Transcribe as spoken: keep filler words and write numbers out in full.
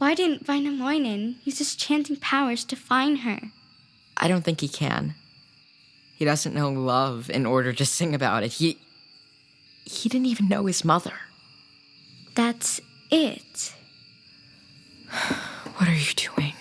Why didn't Wainamoinen use his chanting powers to find her? I don't think he can. He doesn't know love in order to sing about it. He... He didn't even know his mother. That's it. What are you doing?